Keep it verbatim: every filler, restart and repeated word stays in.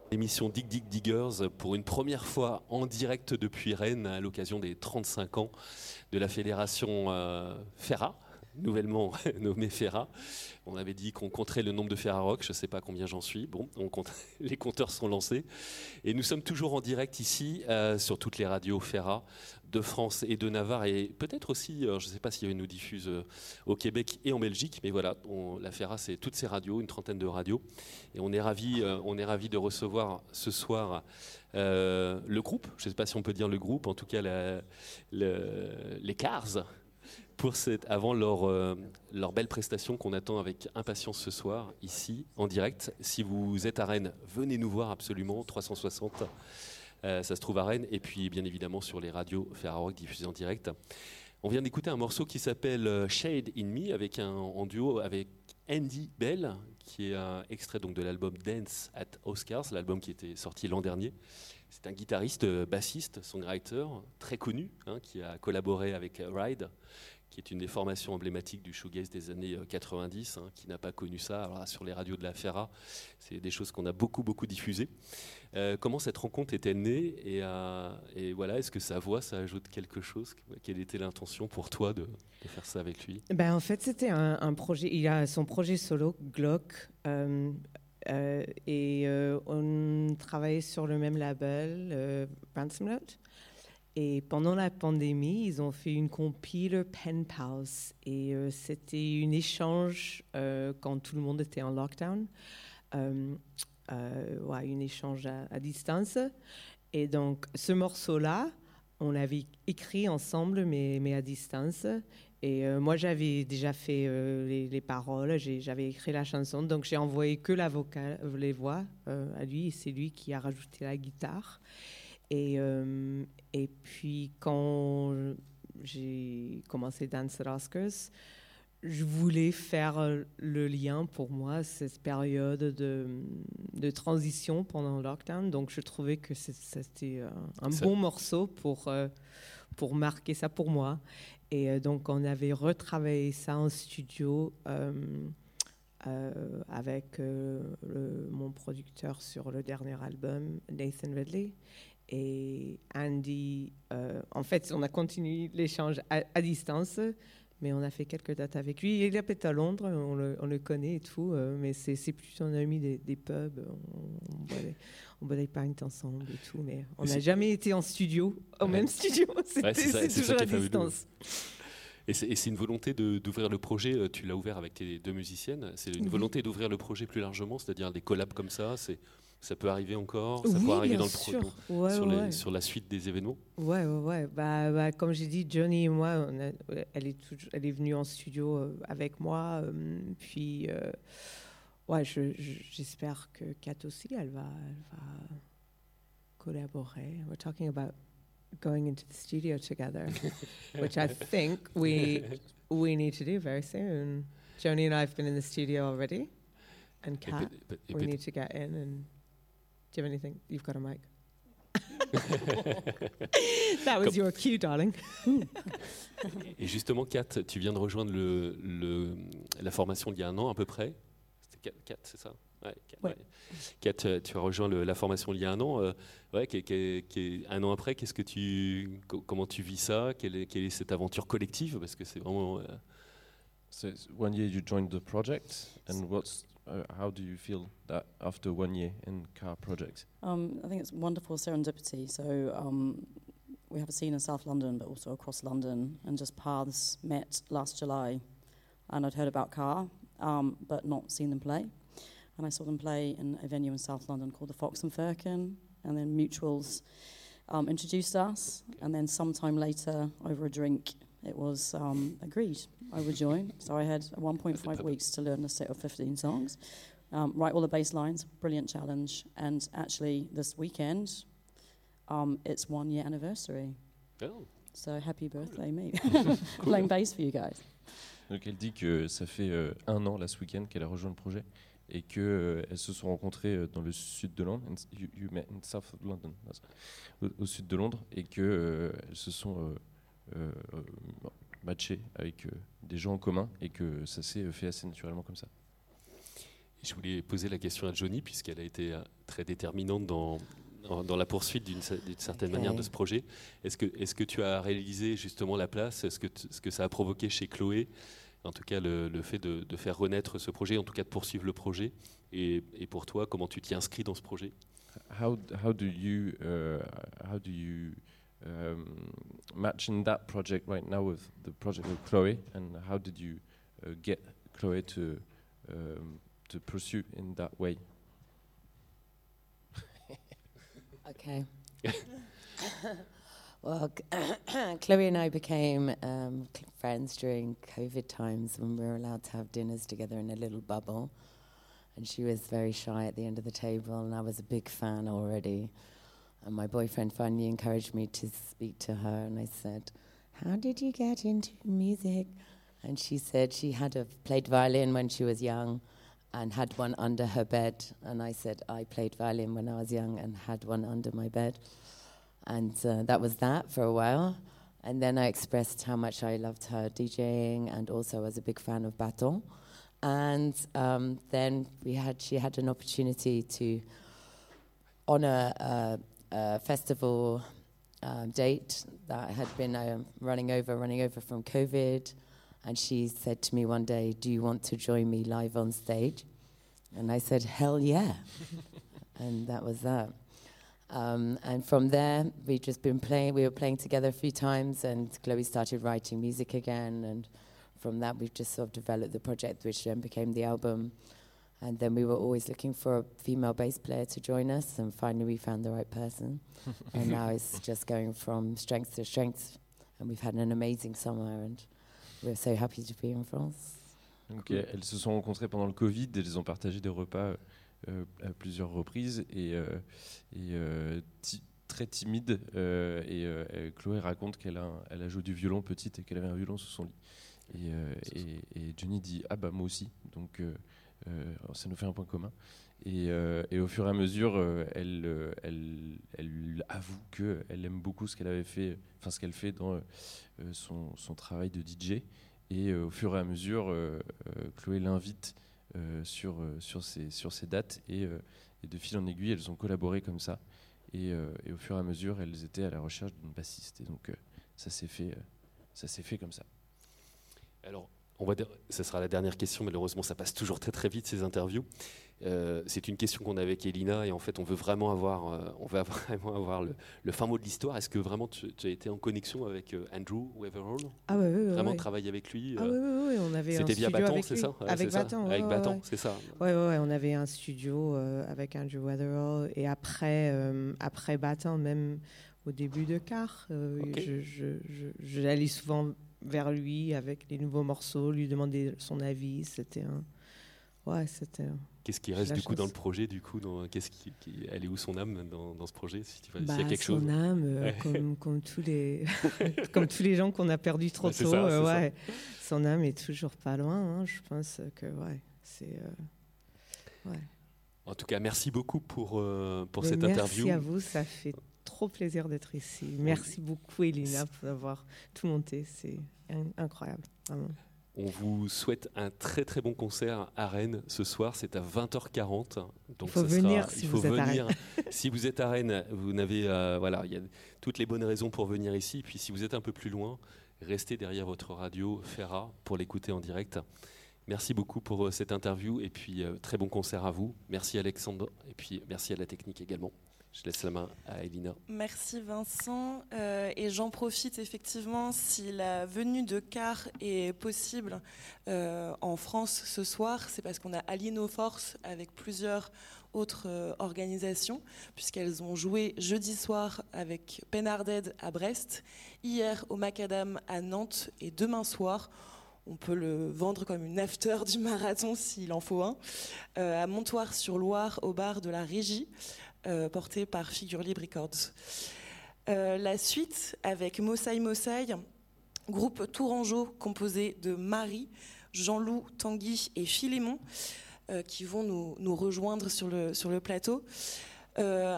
L'émission Dig Dig Diggers pour une première fois en direct depuis Rennes à l'occasion des trente-cinq ans de la fédération euh, Ferra, nouvellement nommée Ferra. On avait dit qu'on compterait le nombre de Ferrarock, je ne sais pas combien j'en suis. Bon, on compte, les compteurs sont lancés. Et nous sommes toujours en direct ici euh, sur toutes les radios Ferra de France et de Navarre et peut-être aussi, euh, je ne sais pas s'il nous diffuse euh, au Québec et en Belgique, mais voilà, on, la Ferra c'est toutes ces radios, une trentaine de radios. Et on est ravis, euh, on est ravis de recevoir ce soir euh, le groupe, je ne sais pas si on peut dire le groupe, en tout cas la, le, les Cars, pour cette, avant leur, euh, leur belle prestation qu'on attend avec impatience ce soir, ici, en direct. Si vous êtes à Rennes, venez nous voir absolument, trois cent soixante, euh, ça se trouve à Rennes, et puis bien évidemment sur les radios Ferrarock diffusées en direct. On vient d'écouter un morceau qui s'appelle Shade in Me, avec un, en duo avec Andy Bell, qui est un extrait donc de l'album Dance at Oscars, l'album qui était sorti l'an dernier. C'est un guitariste, bassiste, songwriter, très connu, hein, qui a collaboré avec Ride, qui est une des formations emblématiques du shoegaze des années quatre-vingt-dix, hein, qui n'a pas connu ça. Alors là, sur les radios de la Ferra, c'est des choses qu'on a beaucoup, beaucoup diffusées. Euh, comment cette rencontre est-elle née et, euh, et voilà, est-ce que sa voix, ça ajoute quelque chose? Quelle était l'intention pour toi de, de faire ça avec lui? Ben, en fait, c'était un, un projet. Il a son projet solo, Glock, euh, euh, et euh, on travaillait sur le même label, euh, Ransom Note. Et pendant la pandémie, ils ont fait une compile Pen Pals. Et euh, c'était un échange euh, quand tout le monde était en lockdown. Euh, euh, ouais, un échange à, à distance. Et donc, ce morceau-là, on l'avait écrit ensemble, mais, mais à distance. Et euh, moi, j'avais déjà fait euh, les, les paroles, j'ai, j'avais écrit la chanson. Donc, j'ai envoyé que la vocale, les voix euh, à lui. Et c'est lui qui a rajouté la guitare. Et, euh, et puis, quand j'ai commencé Dance at Oscars, je voulais faire le lien pour moi, cette période de, de transition pendant le lockdown. Donc, je trouvais que c'était un ça. bon morceau pour, pour marquer ça pour moi. Et donc, on avait retravaillé ça en studio euh, euh, avec euh, le, mon producteur sur le dernier album, Nathan Ridley. Et Andy, euh, en fait, on a continué l'échange à, à distance, mais on a fait quelques dates avec lui. Il habite à Londres, on le, on le connaît et tout, euh, mais c'est, c'est plutôt un ami des, des pubs. On, on, boit des, on boit des pints ensemble et tout, mais on n'a jamais été en studio, au ouais. même studio. C'était, ouais, c'est ça, c'est c'est toujours à distance. Et c'est, et c'est une volonté de, d'ouvrir le projet, tu l'as ouvert avec tes deux musiciennes, c'est une volonté d'ouvrir le projet plus largement, c'est-à-dire des collabs comme ça, c'est... Ça peut arriver encore, ça oui, peut arriver bien dans le sûr. pro, ouais, sur, ouais. les, sur la suite des événements. Ouais, ouais, ouais. Bah, bah, comme j'ai dit, Johnny et moi, on a, elle, est toujours, elle est venue en studio avec moi. Euh, puis, euh, ouais, je, je, j'espère que Kat aussi, elle va, elle va collaborer. We're talking about going into the studio together, which I think we we need to do very soon. Johnny and I have been in the studio already, and Kat, we need to get in and. Do you have anything? You've got a mic. That was your cue, darling. Et justement, Kat, tu viens de rejoindre le, le, la formation il y a un an à peu près. C'était Kat, c'est ça? Ouais, Kat, ouais. Kat, tu as rejoint le, la formation il y a un an. Euh, ouais, qui, qui, qui, un an après, qu'est-ce que tu, comment tu vis ça? Quelle est, quelle est cette aventure collective? Parce que c'est vraiment. Euh... So one year you joined the project, and what's uh, how do you feel that after one year in Car Project? Um, I think it's wonderful serendipity. So um, we have a scene in South London, but also across London, and just paths met last July. And I'd heard about Car, um, but not seen them play. And I saw them play in a venue in South London called the Fox and Firkin, and then Mutuals um, introduced us, and then sometime later, over a drink, it was um, agreed I would join. So I had one point five weeks to learn a set of fifteen songs, um, write all the bass lines, brilliant challenge. And actually this weekend, um, it's one year anniversary. Oh. So happy birthday, me. Playing bass for you guys. Donc elle dit que ça fait euh, un an là ce week-end qu'elle a rejoint le projet et qu'elles euh, se sont rencontrées euh, dans le sud de Londres, you, you met in South of London, au, au sud de Londres, et qu'elles euh, se sont euh, Euh, matché avec euh, des gens en commun et que ça s'est fait assez naturellement comme ça. Je voulais poser la question à Johnny, puisqu'elle a été très déterminante dans, dans, dans la poursuite d'une, d'une certaine Okay. manière de ce projet. Est-ce que, est-ce que tu as réalisé justement la place? Est-ce que, t- ce que ça a provoqué chez Chloé, en tout cas le, le fait de, de faire renaître ce projet, en tout cas de poursuivre le projet, et, et pour toi, comment tu t'y inscris dans ce projet? How how do you uh, how do you um, match in that project right now with the project with Chloe, and how did you uh, get Chloe to um, to pursue in that way? Okay. Well, Chloe and I became um, cl- friends during COVID times when we were allowed to have dinners together in a little bubble. And she was very shy at the end of the table, and I was a big fan already. And my boyfriend finally encouraged me to speak to her, and I said, "How did you get into music?" And she said she had a, played violin when she was young and had one under her bed. And I said, I played violin when I was young and had one under my bed. And uh, that was that for a while. And then I expressed how much I loved her DJing, and also was a big fan of Baton. And um, then we had she had an opportunity to, on a, a, a festival um, date that had been um, running over, running over from COVID. And she said to me one day, "Do you want to join me live on stage?" And I said, "Hell yeah." And that was that. Um, and from there, we've just been playing. We were playing together a few times, and Chloe started writing music again. And from that, we've just sort of developed the project, which then became the album. And then we were always looking for a female bass player to join us, and finally we found the right person. And now it's just going from strength to strength. And we've had an amazing summer, and we're so happy to be in France. Donc, cool. Elles se sont rencontrées pendant le Covid, et elles ont partagé des repas euh, à plusieurs reprises, et, euh, et euh, ti- très timide. Euh, et euh, Chloé raconte qu'elle a, un, elle a joué du violon petite et qu'elle avait un violon sous son lit. Et, euh, et, et Johnny dit ah bah moi aussi. Donc euh, euh, ça nous fait un point commun. Et, euh, et au fur et à mesure, euh, elle, euh, elle, elle avoue qu'elle aime beaucoup ce qu'elle avait fait, enfin ce qu'elle fait dans euh, son, son travail de D J. Et euh, au fur et à mesure, euh, euh, Chloé l'invite euh, sur, euh, sur, ses, sur ses dates, et, euh, et de fil en aiguille, elles ont collaboré comme ça. Et, euh, et au fur et à mesure, elles étaient à la recherche d'une bassiste. Et donc euh, ça s'est fait, euh, ça s'est fait comme ça. Alors, on va dire, ce sera la dernière question, malheureusement ça passe toujours très très vite ces interviews. Euh, c'est une question qu'on a avec Elina, et en fait on veut vraiment avoir, euh, on veut vraiment avoir le, le fin mot de l'histoire. Est-ce que vraiment tu, tu as été en connexion avec euh, Andrew Weatherall? Ah ouais, ouais, ouais, Vraiment ouais. travailler avec lui? Ah euh, oui, oui, oui, on avait C'était un via studio Baton, avec c'est lui. ça? Ouais, Avec c'est ça. Baton, Avec ouais, Baton, ouais. c'est ça. Ouais, ouais, ouais, on avait un studio euh, avec Andrew Weatherall, et après, euh, après Baton, même au début de Car, euh, Ok. je, je, je, j'allais souvent vers lui avec les nouveaux morceaux, lui demander son avis. C'était un... Ouais, c'était... un- Qu'est-ce qui J'ai reste la du coup dans chance. le projet, du coup, dans, qu'est-ce qui, qui- elle est où son âme dans, dans ce projet, si tu vois, Bah, s'il y a quelque son chose? âme, euh, Ouais. comme, comme, tous les, comme tous les gens qu'on a perdus trop Ouais, c'est tôt, ça, euh, c'est ça. ouais, son âme est toujours pas loin. Hein, je pense que ouais, c'est... euh, ouais. En tout cas, merci beaucoup pour, euh, pour Mais cette merci interview. à vous, ça fait trop plaisir d'être ici. Merci beaucoup, Elina, pour avoir tout monté. C'est in- incroyable, vraiment. On vous souhaite un très très bon concert à Rennes ce soir, c'est à vingt heures quarante. Donc Il faut ce venir sera, si il faut vous êtes à venir. Si vous êtes à Rennes, vous n'avez euh, voilà, il y a toutes les bonnes raisons pour venir ici. Puis si vous êtes un peu plus loin, restez derrière votre radio Ferra pour l'écouter en direct. Merci beaucoup pour euh, cette interview, et puis euh, très bon concert à vous. Merci Alexandre, et puis merci à la technique également. Je laisse la main à Elina. Merci Vincent. Euh, et j'en profite effectivement, si la venue de Car est possible euh, en France ce soir, c'est parce qu'on a allié nos forces avec plusieurs autres euh, organisations, puisqu'elles ont joué jeudi soir avec Penarded à Brest, hier au Macadam à Nantes, et demain soir, on peut le vendre comme une after du marathon s'il en faut un, euh, à Montoire-sur-Loire au bar de la Régie, Euh, porté par Figure Libre Records. Euh, la suite avec Mossai Mossai, groupe tourangeau composé de Marie, Jean-Loup, Tanguy et Philémon, euh, qui vont nous, nous rejoindre sur le, sur le plateau. Euh,